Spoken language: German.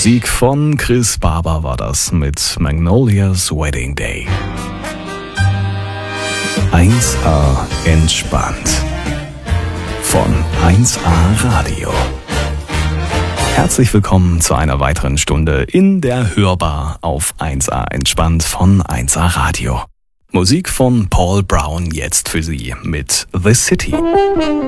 Musik von Chris Barber war das mit Magnolia's Wedding Day. 1A entspannt von 1A Radio. Herzlich willkommen zu einer weiteren Stunde in der Hörbar auf 1A entspannt von 1A Radio. Musik von Paul Brown jetzt für Sie mit The City.